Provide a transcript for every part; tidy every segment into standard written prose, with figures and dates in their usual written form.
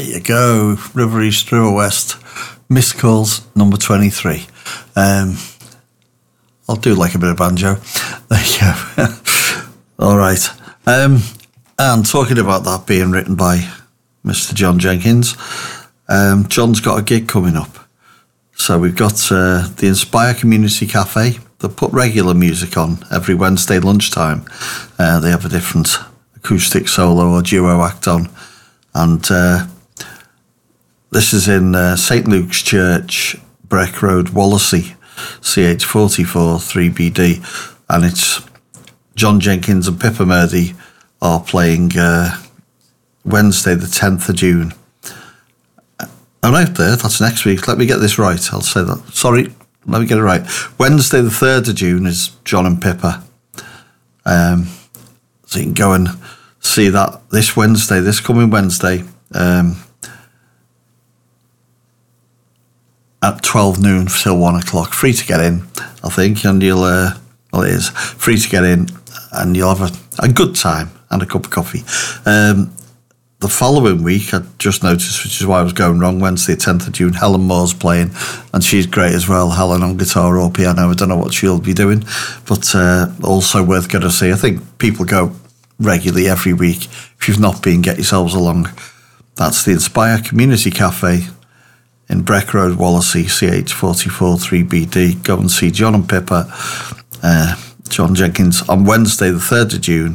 you go. River East, River West. Missed calls, number 23. I'll do like a bit of banjo. There you go. All right. And talking about that being written by Mr. John Jenkins, John's got a gig coming up. So we've got the Inspire Community Cafe that put regular music on every Wednesday lunchtime. They have a different acoustic solo or duo act on. And this is in St. Luke's Church, Breck Road, Wallasey, CH44 3BD. And it's John Jenkins and Pippa Murdy are playing Wednesday the 10th of June. I'm out there, that's next week. Let me get this right, I'll say that. Sorry, let me get it right. Wednesday the 3rd of June is John and Pippa. So you can go and see that this coming Wednesday, at 12 noon till 1 o'clock. Free to get in, I think, and you'll, it is free to get in, and you'll have a good time and a cup of coffee. The following week, I just noticed, which is why I was going wrong, Wednesday, 10th of June, Helen Moore's playing, and she's great as well. Helen on guitar or piano. I don't know what she'll be doing, but also worth going to see. I think people go regularly every week. If you've not been, get yourselves along. That's the Inspire Community Cafe in Breck Road, Wallasey, CH44 3BD. Go and see John and Pippa, John Jenkins, on Wednesday, the 3rd of June.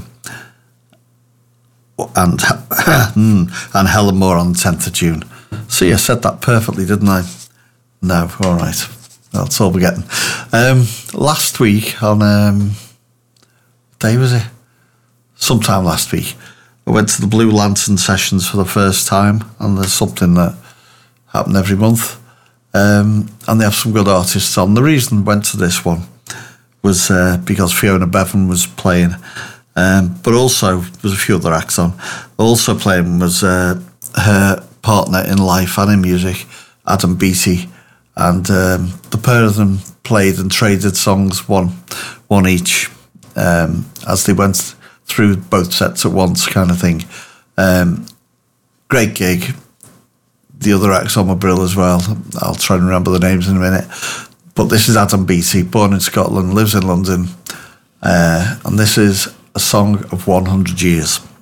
And Helen Moore on the 10th of June. See, I said that perfectly, didn't I? No, all right. That's all we're getting. Last week on, what day was it? Sometime last week, I went to the Blue Lantern sessions for the first time, and there's something that happened every month. And they have some good artists on. The reason I went to this one was because Fiona Bevan was playing. But also, there's a few other acts on. Also playing was her partner in life and in music, Adam Beattie. And the pair of them played and traded songs, one each, as they went through both sets at once, kind of thing. Great gig. The other acts on my brill as well. I'll try and remember the names in a minute. But this is Adam Beattie, born in Scotland, lives in London. And this is A Song of 100 Years.